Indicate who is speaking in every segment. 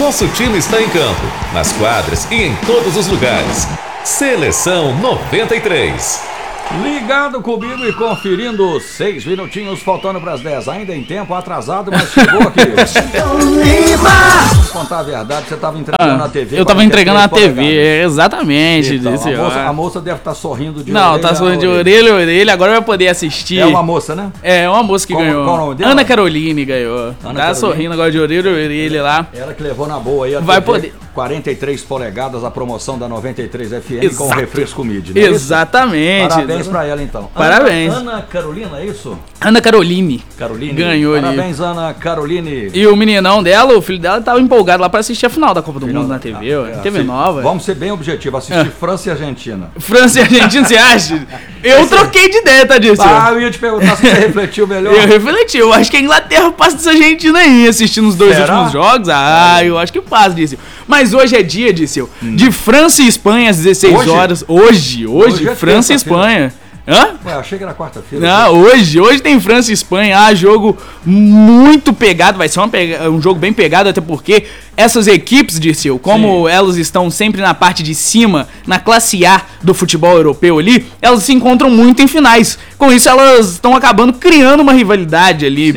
Speaker 1: Nosso time está em campo, nas quadras e em todos os lugares. Seleção 93.
Speaker 2: Ligado comigo e conferindo 6 minutinhos faltando para as 10. Ainda em tempo, atrasado, mas chegou aqui. Vamos contar a verdade, você estava entregando na TV.
Speaker 3: Eu estava entregando na TV, exatamente.
Speaker 2: Então, a moça deve estar sorrindo de
Speaker 3: orelha. Não, tá sorrindo de orelha a orelha, agora vai poder assistir.
Speaker 2: É uma moça, né?
Speaker 3: É, uma moça que ganhou.
Speaker 2: Qual o nome dela?
Speaker 3: Ana Caroline ganhou. Tá sorrindo agora de orelha a orelha lá.
Speaker 2: Ela que levou na boa aí a
Speaker 3: vai
Speaker 2: TV,
Speaker 3: poder.
Speaker 2: 43 polegadas, a promoção da 93 FM com o refresco mid, né?
Speaker 3: Exatamente.
Speaker 2: Parabéns pra ela então.
Speaker 3: Parabéns.
Speaker 2: Ana Carolina, é isso?
Speaker 3: Ana Caroline.
Speaker 2: Ganhou ali. Parabéns, Ana Caroline.
Speaker 3: E o meninão dela, o filho dela, tava empolgado lá pra assistir a final da Copa do Mundo na TV. TV nova.
Speaker 2: Vamos ser bem objetivos, assistir França e Argentina.
Speaker 3: França e Argentina, você acha? Eu troquei de ideia, tá disso?
Speaker 2: Eu ia te perguntar se você refletiu melhor.
Speaker 3: Eu refleti, eu acho que a Inglaterra passa dessa Argentina aí, assistindo os dois últimos jogos. Eu acho que passa disso. Mas hoje é dia, Disseu, de França e Espanha às 16 horas. Hoje França e Espanha. Hã?
Speaker 2: Ué, achei que era quarta-feira.
Speaker 3: Não, hoje tem França e Espanha, jogo muito pegado, vai ser um jogo bem pegado, até porque essas equipes, Dirceu, como elas estão sempre na parte de cima, na classe A do futebol europeu ali, elas se encontram muito em finais. Com isso, elas estão acabando criando uma rivalidade ali,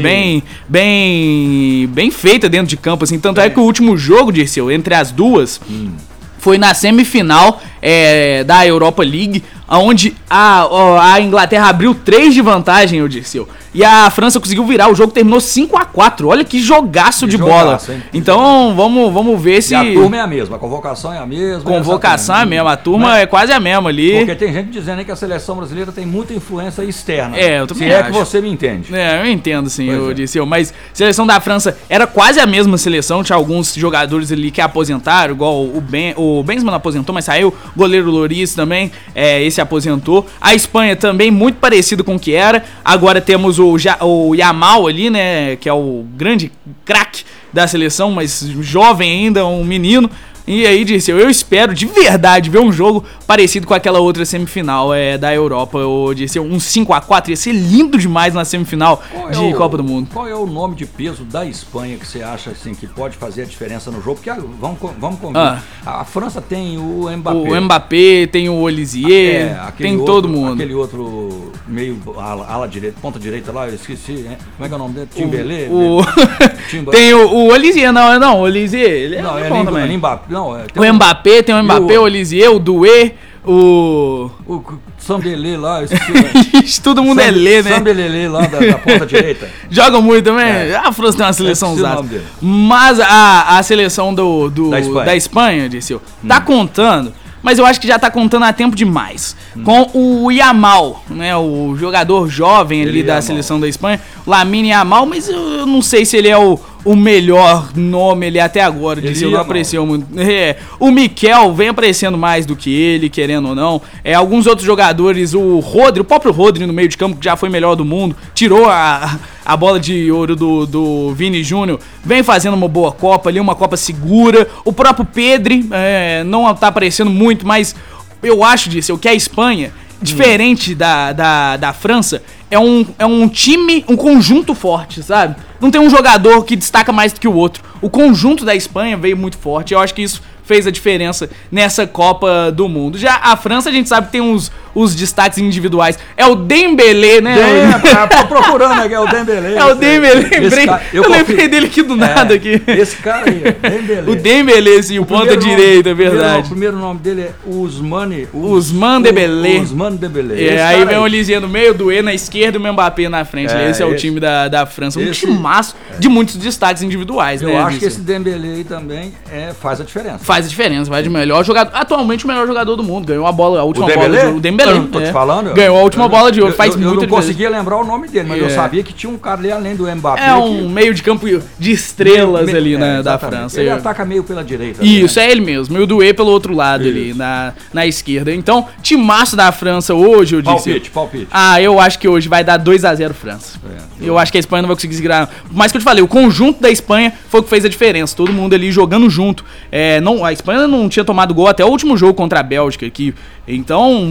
Speaker 3: bem feita dentro de campo, assim. Tanto é que o último jogo, Dirceu, entre as duas, foi na semifinal da Europa League, onde a Inglaterra abriu 3 de vantagem, eu disse. E a França conseguiu virar, o jogo terminou 5-4. Olha que jogaço de bola. Hein? Então, vamos ver se...
Speaker 2: E a turma é a mesma, a convocação é a mesma.
Speaker 3: Convocação é a mesma, a turma é quase a mesma ali.
Speaker 2: Porque tem gente dizendo aí que a seleção brasileira tem muita influência externa.
Speaker 3: Eu também
Speaker 2: acho. Se é que você me entende.
Speaker 3: Eu entendo, sim, eu disse. Mas a seleção da França era quase a mesma seleção, tinha alguns jogadores ali que aposentaram, igual o Benzema não aposentou, mas saiu, o goleiro Lloris também, esse aposentou. A Espanha também muito parecido com o que era. Agora temos o Yamal ali, né, que é o grande craque da seleção, mas jovem ainda, um menino. E aí, Dirceu, eu espero de verdade ver um jogo parecido com aquela outra semifinal da Europa. Dirceu, um 5-4 ia ser lindo demais na semifinal de Copa do Mundo.
Speaker 2: Qual é o nome de peso da Espanha que você acha assim, que pode fazer a diferença no jogo? Porque vamos combinar. A França tem o Mbappé.
Speaker 3: O Mbappé, tem o Olivier, tem todo mundo.
Speaker 2: Aquele outro meio ala direita, ponta direita lá, eu esqueci. Né? Como é que é o nome dele? Timbelé?
Speaker 3: Tem o Olivier, não, o Olivier, ele é bom também. O Mbappé, tem o Mbappé, o Olivier, o Doué, o
Speaker 2: Sambelé lá, eu esqueci.
Speaker 3: Todo mundo é Lê, né?
Speaker 2: Sambelé lá da ponta direita.
Speaker 3: Joga muito também. A França tem uma seleção usada. Mas a seleção da Espanha, Dirceu, tá contando. Mas eu acho que já tá contando há tempo demais. Com o Yamal, né? O jogador jovem ali da seleção da Espanha, Lamine Yamal, mas eu não sei se ele é o melhor nome ali até agora, disse, não apareceu muito. O Mikel vem aparecendo mais do que ele, querendo ou não. Alguns outros jogadores, o próprio Rodri no meio de campo, que já foi melhor do mundo, tirou a bola de ouro do Vini Júnior, vem fazendo uma boa Copa ali, uma Copa segura. O próprio Pedri não tá aparecendo muito, mas eu acho, disse, que a Espanha, diferente da França, é um time, um conjunto forte, sabe? Não tem um jogador que destaca mais do que o outro. O conjunto da Espanha veio muito forte. Eu acho que isso fez a diferença nessa Copa do Mundo. Já a França, a gente sabe que tem os destaques individuais. É o Dembélé, né?
Speaker 2: Tô procurando aqui, é o Dembélé.
Speaker 3: É o Dembélé, eu lembrei dele aqui do nada. Aqui.
Speaker 2: Esse cara aí, Dembélé.
Speaker 3: O Dembélé, sim, o ponta direita, é verdade.
Speaker 2: O primeiro nome dele é Ousmane
Speaker 3: Dembélé.
Speaker 2: Ousmane Dembélé.
Speaker 3: Aí vem o Olivier no meio, o Doué na esquerda e o Mbappé na frente. Esse é o time da França. Um timaço de muitos destaques individuais,
Speaker 2: né? Eu acho que esse Dembélé aí também faz a diferença.
Speaker 3: Faz a diferença, vai de melhor jogador. Atualmente o melhor jogador do mundo. Ganhou a última bola de ouro. O Dembélé.
Speaker 2: Tô te falando.
Speaker 3: Ganhou a última bola de ouro. Faz muito.
Speaker 2: Eu não conseguia lembrar o nome dele, mas eu sabia que tinha um cara ali além do Mbappé.
Speaker 3: É um meio de campo de estrelas ali da França.
Speaker 2: Ele ataca meio pela direita.
Speaker 3: Isso, é ele mesmo. E o Doué pelo outro lado ali, na esquerda. Então, timaço da França hoje, eu disse.
Speaker 2: Palpite.
Speaker 3: Eu acho que hoje vai dar 2-0 França. Eu acho que a Espanha não vai conseguir segurar. Mas que eu te falei, o conjunto da Espanha foi o que fez a diferença. Todo mundo ali jogando junto. A Espanha não tinha tomado gol até o último jogo contra a Bélgica aqui. Então mostrou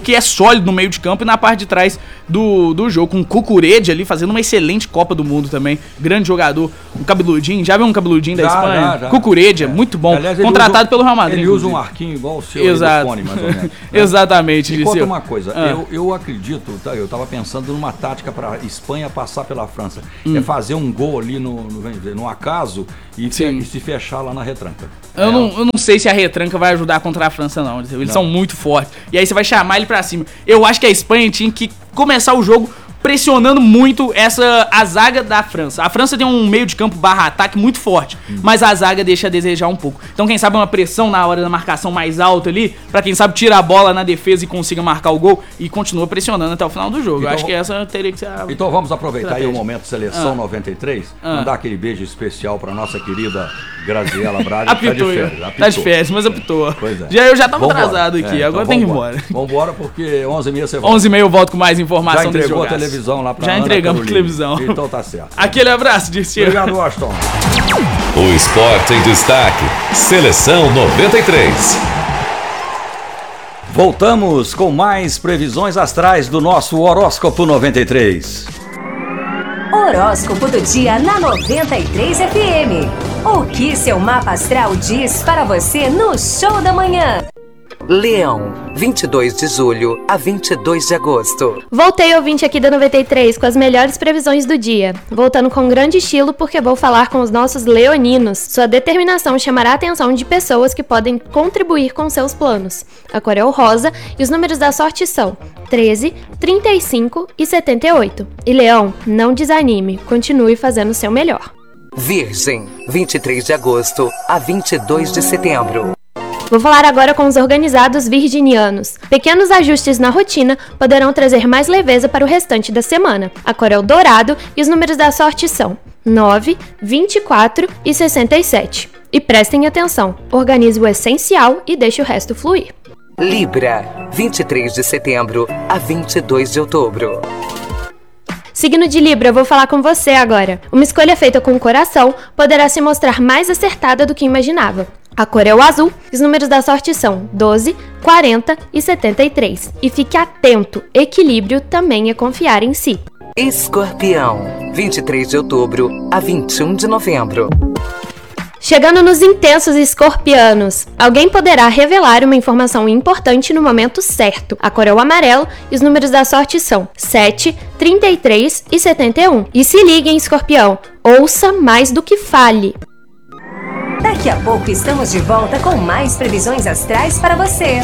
Speaker 3: que é sólido no meio de campo e na parte de trás do jogo, com o Cucurella ali fazendo uma excelente Copa do Mundo também, grande jogador, um cabeludinho, já viu um cabeludinho da Espanha? Já. Cucurella, muito bom, aliás, contratado pelo Real Madrid.
Speaker 2: Ele usa um arquinho igual o seu do fone, mais ou menos. Né?
Speaker 3: Exatamente.
Speaker 2: Me conta uma coisa, eu acredito, eu tava pensando numa tática para Espanha passar pela França, é fazer um gol ali no acaso e se fechar lá na retranca.
Speaker 3: Eu não sei se a retranca vai ajudar contra a França, não. Eles são muito fortes. E aí você vai chamar ele pra cima. Eu acho que a Espanha tinha que começar o jogo pressionando muito a zaga da França. A França tem um meio de campo /ataque muito forte, mas a zaga deixa a desejar um pouco. Então quem sabe uma pressão na hora da marcação mais alta ali, pra quem sabe tirar a bola na defesa e consiga marcar o gol e continua pressionando até o final do jogo. Então, eu acho que essa teria que ser a
Speaker 2: Então vamos aproveitar aí o momento Seleção 93, mandar aquele beijo especial pra nossa querida Graziela Braga.
Speaker 3: Apitou, tá de férias, mas apitou.
Speaker 2: Pois é.
Speaker 3: Eu já tava atrasado aqui, agora tem que ir embora.
Speaker 2: Vambora porque 11h30 você volta.
Speaker 3: 11h30 eu volto com mais informação desse jogo.
Speaker 2: Já entregou a televisão lá pra
Speaker 3: Já entregamos a televisão.
Speaker 2: Então tá certo.
Speaker 3: Aquele abraço, Dirceu.
Speaker 2: Obrigado, Washington.
Speaker 1: O esporte em destaque. Seleção 93.
Speaker 2: Voltamos com mais previsões astrais do nosso Horóscopo 93.
Speaker 4: Horóscopo do dia na 93 FM. O que seu mapa astral diz para você no Show da Manhã?
Speaker 5: Leão, 22 de julho a 22 de agosto.
Speaker 6: Voltei, ouvinte aqui da 93, com as melhores previsões do dia. Voltando com grande estilo porque vou falar com os nossos leoninos. Sua determinação chamará a atenção de pessoas que podem contribuir com seus planos. A cor é o rosa e os números da sorte são 13, 35 e 78. E Leão, não desanime, continue fazendo o seu melhor.
Speaker 5: Virgem, 23 de agosto a 22 de setembro.
Speaker 6: Vou falar agora com os organizados virginianos. Pequenos ajustes na rotina poderão trazer mais leveza para o restante da semana. A cor é o dourado e os números da sorte são 9, 24 e 67. E prestem atenção, organize o essencial e deixe o resto fluir.
Speaker 5: Libra, 23 de setembro a 22 de outubro.
Speaker 6: Signo de Libra, eu vou falar com você agora. Uma escolha feita com o coração poderá se mostrar mais acertada do que imaginava. A cor é o azul e os números da sorte são 12, 40 e 73. E fique atento, equilíbrio também é confiar em si.
Speaker 5: Escorpião, 23 de outubro a 21 de novembro.
Speaker 6: Chegando nos intensos escorpianos, alguém poderá revelar uma informação importante no momento certo. A cor é o amarelo e os números da sorte são 7, 33 e 71. E se liguem, escorpião, ouça mais do que fale.
Speaker 4: Daqui a pouco estamos de volta com mais previsões astrais para você.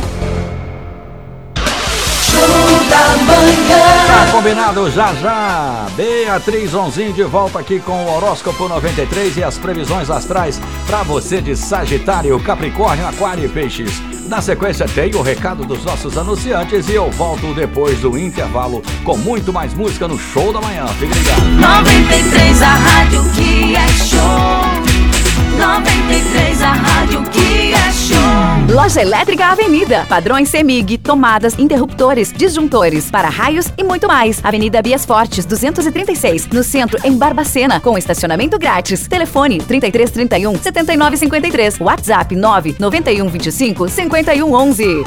Speaker 4: Show da Manhã.
Speaker 2: Tá combinado já. Beatriz Onzinho de volta aqui com o Horóscopo 93 e as previsões astrais para você de Sagitário, Capricórnio, Aquário e Peixes. Na sequência tem o recado dos nossos anunciantes e eu volto depois do intervalo com muito mais música no Show da Manhã. Fique ligado.
Speaker 7: 93, a rádio que é show. 93, a rádio que é show.
Speaker 8: Loja Elétrica Avenida. Padrões CEMIG, tomadas, interruptores, disjuntores, para-raios e muito mais. Avenida Bias Fortes, 236, no centro, em Barbacena, com estacionamento grátis. Telefone 3331 7953. WhatsApp 991 25 51 11.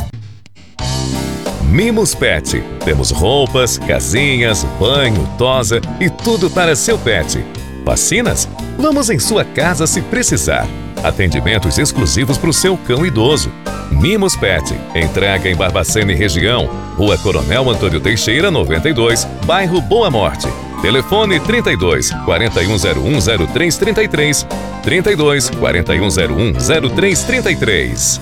Speaker 1: Mimos Pet. Temos roupas, casinhas, banho, tosa e tudo para seu pet. Vacinas? Vamos em sua casa se precisar. Atendimentos exclusivos para o seu cão idoso. Mimos Pet. Entrega em Barbacena e região. Rua Coronel Antônio Teixeira, 92, bairro Boa Morte. Telefone 32 4101 0333. 32 4101 0333.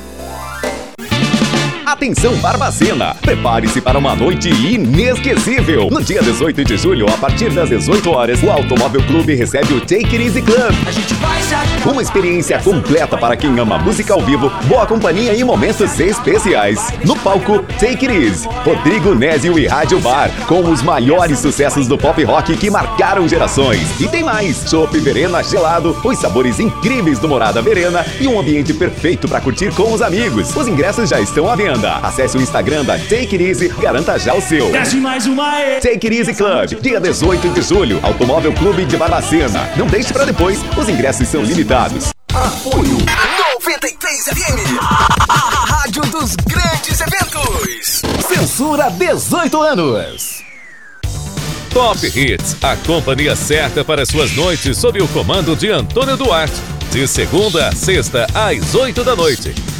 Speaker 9: Atenção Barbacena, prepare-se para uma noite inesquecível. No dia 18 de julho, a partir das 18 horas, o Automóvel Clube recebe o Take It Easy Club. Uma experiência completa para quem ama música ao vivo, boa companhia e momentos especiais. No palco, Take It Easy, Rodrigo Nézio e Rádio Bar, com os maiores sucessos do pop rock que marcaram gerações. E tem mais, chopp Verena gelado, os sabores incríveis do Morada Verena e um ambiente perfeito para curtir com os amigos. Os ingressos já estão à venda. Acesse o Instagram da Take It Easy, garanta já o seu. Take It Easy Club, dia 18 de julho, Automóvel Clube de Barbacena. Não deixe para depois, os ingressos são limitados.
Speaker 10: Apoio 93 FM, a rádio dos grandes eventos.
Speaker 9: Censura 18 anos.
Speaker 1: Top Hits, a companhia certa para suas noites sob o comando de Antônio Duarte. De segunda a sexta, às 8 da noite.